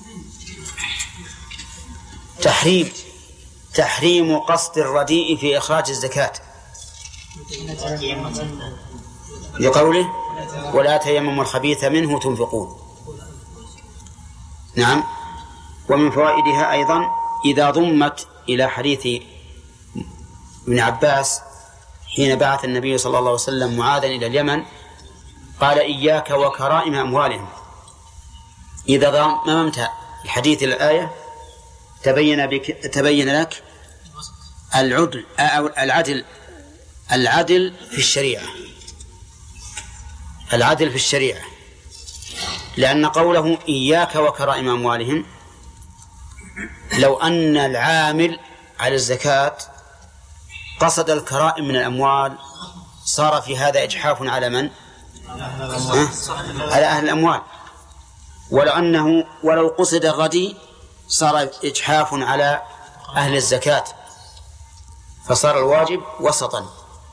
تحريم تحريم قصد الرديء في إخراج الزكاة، لقوله ولا تيمموا الخبيث منه تنفقون. نعم. ومن فوائدها أيضا إذا ضمت إلى حديث ابن عباس حين بعث النبي صلى الله عليه وسلم معاذا إلى اليمن قال إياك وكرائم أموالهم. إذا ضممت الحديث إلى الآية تبين بك تبين لك العدل أو العدل العدل في الشريعة، العدل في الشريعة، لأن قوله إياك وكرائم أموالهم لو أن العامل على الزكاة قصد الكرائم من الأموال صار في هذا إجحاف على من؟ أه؟ على أهل الأموال. ولو أنه ولو قصد الردي صار إجحاف على أهل الزكاة، فصار الواجب وسطا،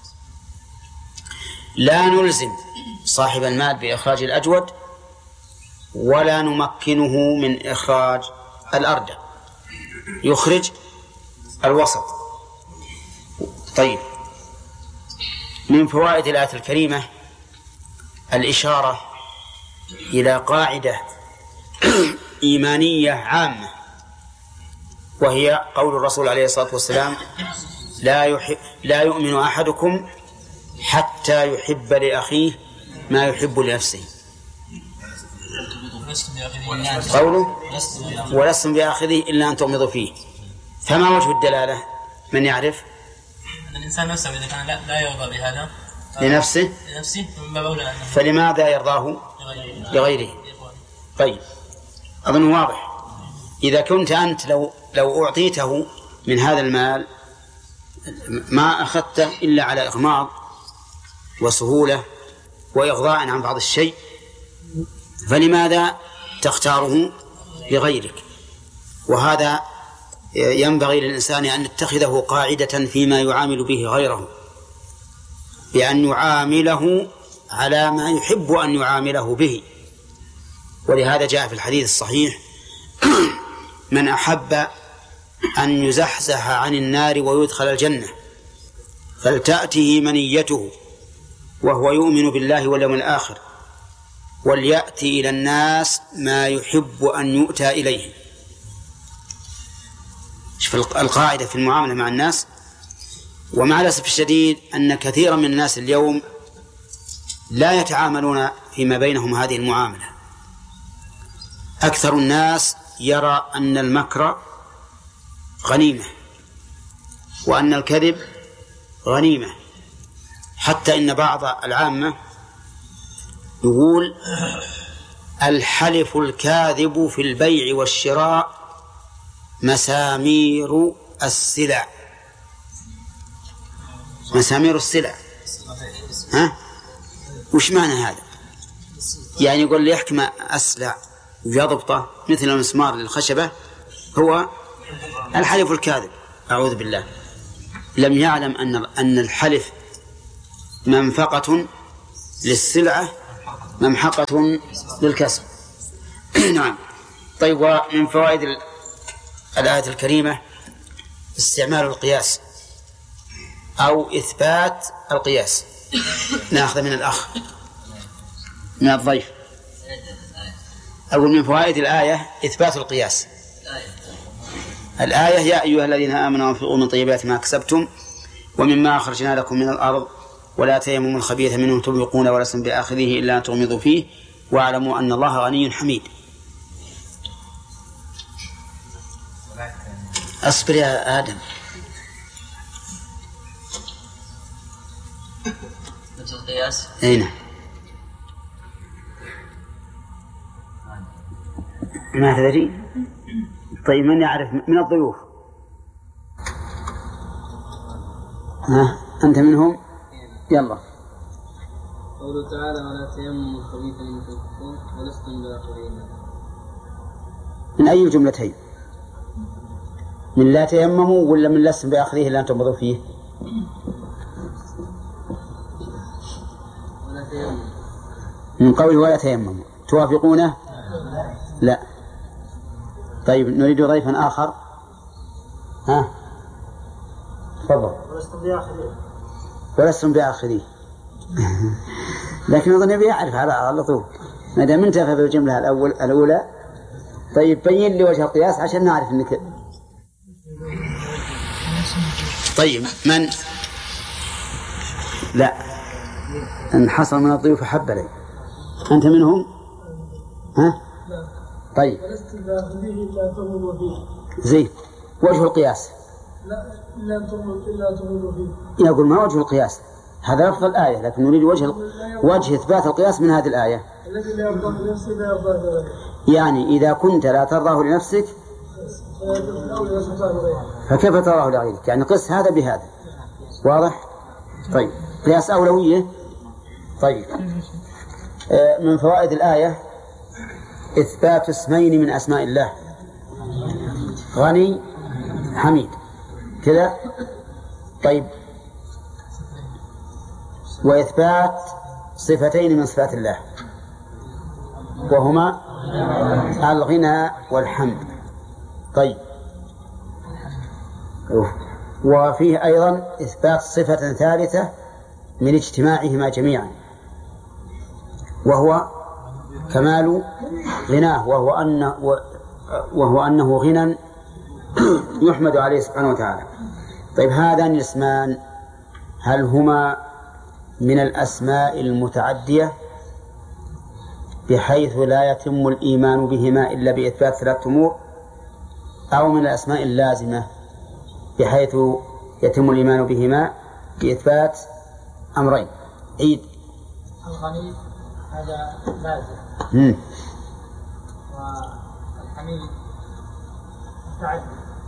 لا نلزم صاحب المال بإخراج الأجود ولا نمكنه من إخراج الأردى، يخرج الوسط. طيب، من فوائد الآية الكريمة الإشارة إلى قاعدة إيمانية عامة، وهي قول الرسول عليه الصلاة والسلام لا, يحب لا يؤمن أحدكم حتى يحب لأخيه ما يحب لنفسه. قوله ولستم بآخذه إلا أن تغمضوا فيه، فما وجه الدلالة؟ من يعرف؟ أن الإنسان نفسه إذا كان لا يرضى بهذا لنفسه لنفسه فلماذا يرضاه لغيره؟ طيب، أظن واضح. إذا كنت أنت لو لو أعطيته من هذا المال ما أخذته إلا على إغماض وسهولة وإغضاء عن بعض الشيء، فلماذا تختاره لغيرك؟ وهذا ينبغي للإنسان أن يتخذه قاعدة فيما يعامل به غيره، بأن يعامله على ما يحب أن يعامله به. ولهذا جاء في الحديث الصحيح من أحب أن يزحزح عن النار ويدخل الجنة فلتأته منيته وهو يؤمن بالله واليوم الآخر وليأتي إلى الناس ما يحب أن يؤتى إليه. شوف القاعدة في المعاملة مع الناس. ومع الأسف الشديد أن كثيرا من الناس اليوم لا يتعاملون فيما بينهم هذه المعاملة. أكثر الناس يرى أن المكر غنيمة وأن الكذب غنيمة، حتى إن بعض العامة يقول الحلف الكاذب في البيع والشراء مسامير السلع. مسامير السلع، ها؟ وش معنى هذا؟ يعني يقول لي يحكم أسلع ويضبطه مثل المسمار للخشبة هو الحلف الكاذب. أعوذ بالله. لم يعلم أن أن الحلف منفقة للسلعة ممحقة للكسب. نعم. طيب، ومن فوائد الآية الكريمة استعمال القياس أو إثبات القياس. نأخذ من الأخ من الضيف. أول من فوائد الآية إثبات القياس. الآية: يا أيها الذين آمنوا أنفقوا من طيبات ما كسبتم ومما أخرجنا لكم من الأرض ولا تيمموا الخبيث منه تنفقون ولستم بآخذه إلا أن تغمضوا فيه واعلموا أن الله غني حميد. أصبر يا آدم. مثل القياس. أين؟ ما تدري؟ طيب، من يعرف من الضيوف؟ ها، أنت منهم؟ يلا. قوله تعالى: ولا تيمموا الخبيث منه تنفقون ولستم بآخذه. من أي الجملتين؟ من لا تيمموا ولا من لستم بآخذه إلا أن تغمضوا فيه؟ ولا تيمموا. من قول ولا تيمموا توافقونه؟ لا. طيب، نريد ضيفا آخر. ها، تفضل. ولستم بآخذه. ولستم بآخذه. لكن أظن يبي يعرف على طول ما دام انتفى بالجملة الأول الأولى. طيب، بين لي وجه القياس عشان نعرف أنك. طيب، من؟ لا، إن حصل من الضيوف حب لي. أنت منهم؟ ها؟ طيب، ولستم بآخذه إلا تغمضوا فيه. زين. وجه القياس؟ لا، إلا تغمضوا إلا تغمضوا فيه. يقول ما وجه القياس؟ هذا لفظ الآية، لكن نريد وجه وجه إثبات القياس من هذه الآية. الذي لا يرضاه لنفسه لا يرضاه لغيره. يعني إذا كنت لا ترضاه لنفسك فكيف تراه لغيرك؟ يعني قس هذا بهذا. واضح؟ طيب، قياس أولوية. طيب، من فوائد الآية إثبات اسمين من أسماء الله: غني حميد كذا. طيب، وإثبات صفتين من صفات الله وهما الغنى والحمد. طيب، وفيه أيضا إثبات صفة ثالثة من اجتماعهما جميعا وهو كمال غناه، وهو أنه, وهو أنه غنى يحمد عليه سبحانه وتعالى. طيب، هذان الاسمان هل هما من الأسماء المتعدية بحيث لا يتم الإيمان بهما إلا بإثبات ثلاثة أمور، أو من الأسماء اللازمة بحيث يتم الإيمان بهما بإثبات أمرين؟ عيد. الغني هذا لازم. مم. والحميد متعدي.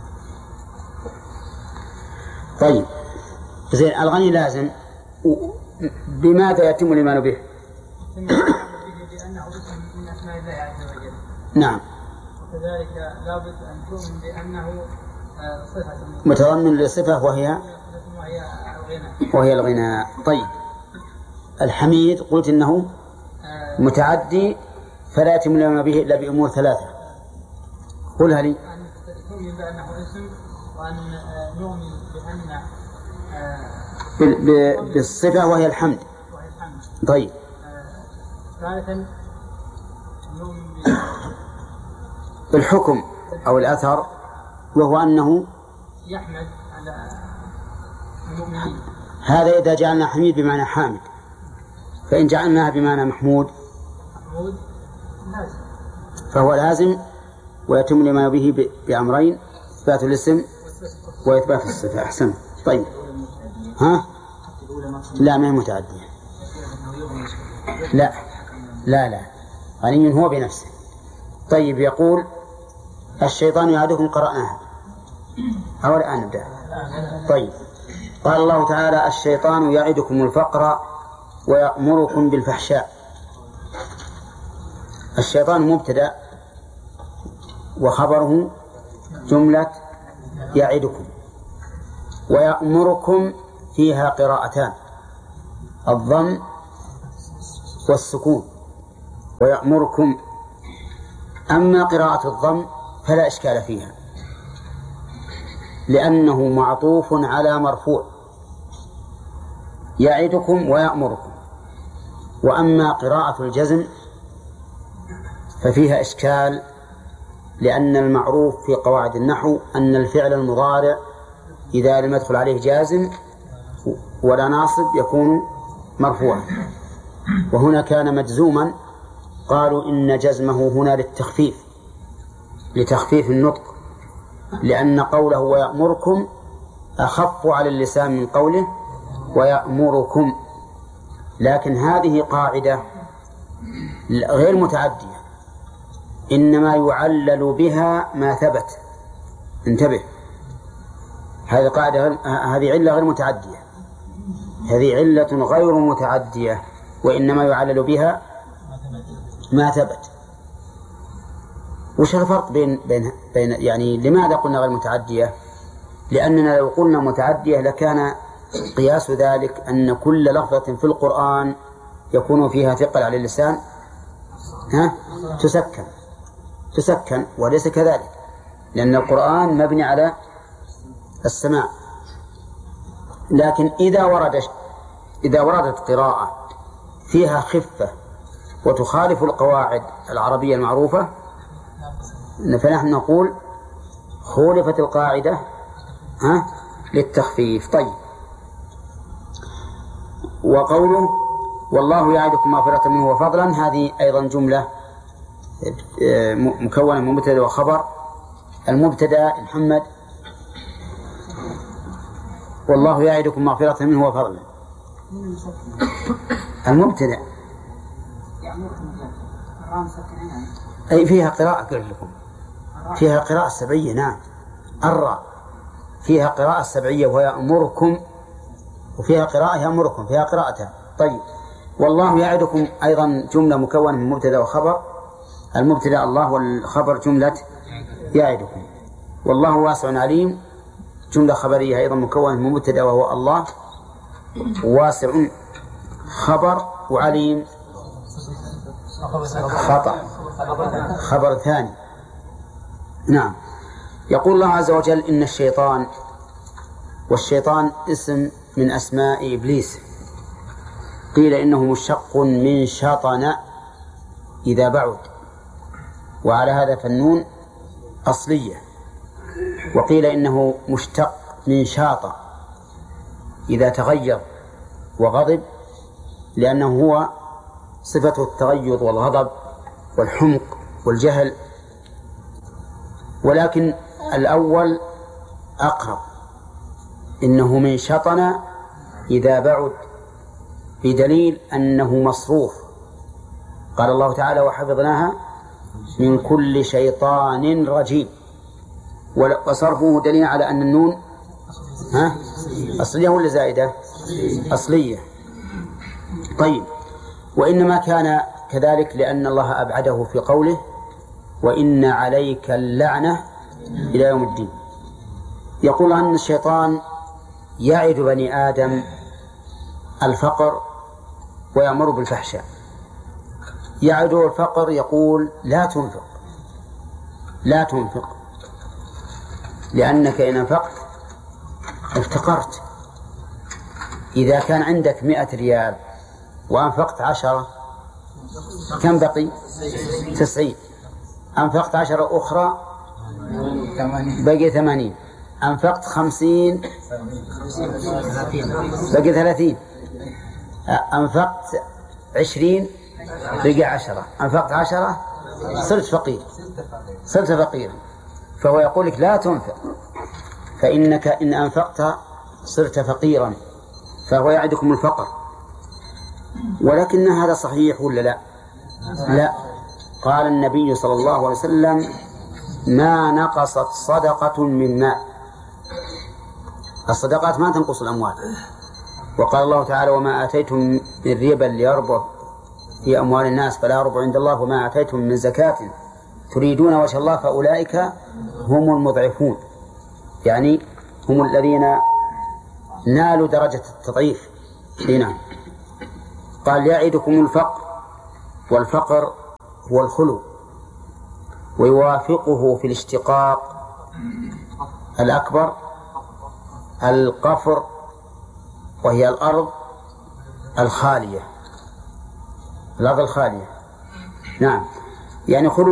طيب، زين. الغني لازم، بماذا يتم الإيمان به؟ لأنه اسم من أسماء الله عز وجل. نعم. وكذلك لابد أن تؤمن بأنه صفة متضمن لصفة وهي وهي الغنى. وهي الغنى. طيب، الحميد قلت إنه متعدي فلا يتم الإيمان به إلا بأمور ثلاثة. قلها لي. أن تؤمن بأنه اسم، وأن نؤمن بأن بالصفة وهي الحمد. وهي الحمد. طيب، ثالثا نؤمن بالحكم أو الأثر وهو أنه يحمد على المؤمنين. هذا إذا جعلنا حميد بمعنى حامد، فإن جعلناها بمعنى محمود محمود لازم، فهو لازم ويتم الإيمان به بأمرين: إثبات الاسم وإثبات الصفة. أحسن. طيب، ها؟ لا، ما هي متعدية. لا لا لا غني هو بنفسه. طيب، يقول الشيطان يعدكم، قرأناها أو الآن نبدأ؟ طيب، قال الله تعالى: الشيطان يعدكم الفقر ويأمركم بالفحشاء. الشيطان مبتدأ وخبره جملة يعدكم، ويأمركم فيها قراءتان: الضم والسكون ويأمركم. أما قراءة الضم فلا إشكال فيها لأنه معطوف على مرفوع يعدكم ويأمركم. وأما قراءة الجزم ففيها إشكال لأن المعروف في قواعد النحو أن الفعل المضارع إذا لم يدخل عليه جازم ولا ناصب يكون مرفوعا، وهنا كان مجزوما قالوا إن جزمه هنا للتخفيف لتخفيف النطق، لأن قوله ويأمركم أخف على اللسان من قوله ويأمركم. لكن هذه قاعدة غير متعدية، إنما يعلل بها ما ثبت. انتبه، هذه قاعدة، هذه علة غير متعدية، هذه علة غير متعدية وإنما يعلل بها ما ثبت. وش الفرق بين بين بين يعني لماذا قلنا غير متعدية؟ لأننا لو قلنا متعدية لكان قياس ذلك أن كل لفظة في القرآن يكون فيها ثقل على اللسان ها تسكن تسكن وليس كذلك، لأن القرآن مبني على السماع. لكن إذا ورد إذا وردت قراءة فيها خفة وتخالف القواعد العربية المعروفة فنحن نقول خولفت القاعدة ها للتخفيف. طيب، وقوله والله يعدكم مغفرة منه وفضلا، هذه أيضا جملة مكونة من مبتدأ وخبر. المبتدأ محمد والله يعدكم مغفرة منه وفضلا، المبتدأ أي فيها قراءة قلت لكم فيها قراءة سبعية. نعم، الراء فيها قراءة سبعية ويأمركم، وفيها قراءة يأمركم، فيها قراءتها. طيب، والله يعدكم أيضا جملة مكونة من مبتدأ وخبر. المبتدأ الله والخبر جملة يعدكم. والله واسع عليم جملة خبرية أيضا مكونة من مبتدأ وهو الله، واسع خبر، وعليم خطأ خبر ثاني. نعم. يقول الله عز وجل إن الشيطان، والشيطان اسم من أسماء إبليس، قيل إنه مشتق من شطن إذا بعد، وعلى هذا فالنون أصلية، وقيل إنه مشتق من شاط إذا تغير وغضب، لأنه هو صفة التغير والغضب والحمق والجهل، ولكن الأول أقرب، إنه من شطن إذا بعد، بدليل أنه مصروف. قال الله تعالى وحفظناها من كل شيطان رجيم، وصرفه دليل على أن النون ها أصلية ولا زائدة؟ أصلية. طيب، وإنما كان كذلك لأن الله أبعده في قوله وإن عليك اللعنة إلى يوم الدين. يقول أن الشيطان يعد بني آدم الفقر ويأمر بالفحشاء. يعده الفقر، يقول لا تنفق لا تنفق لأنك إن أنفقت افتقرت. إذا كان عندك مئة ريال وأنفقت عشرة كم بقي؟ تسعين. أنفقت عشرة أخرى بقي ثمانين. أنفقت خمسين بقي ثلاثين. أنفقت عشرين بقي عشرة. أنفقت عشرة صرت فقير صرت فقيرا. فهو يقول لك لا تنفق، فإنك إن أنفقت صرت فقيرا، فهو يعدكم الفقر. ولكن هذا صحيح ولا لا؟ لا. قال النبي صلى الله عليه وسلم ما نقصت صدقة من ماء. الصدقات ما تنقص الأموال. وقال الله تعالى وما آتيتم من ربا ليربو في أموال الناس فلا يربو عند الله وما آتيتم من زكاة تريدون وجه الله فأولئك هم المضعفون، يعني هم الذين نالوا درجة التضعيف. هنا قال يعدكم الفقر والفقر هو الخلو، ويوافقه في الاشتقاق الأكبر القفر، وهي الأرض الخالية، الأرض الخالية. نعم، يعني خلو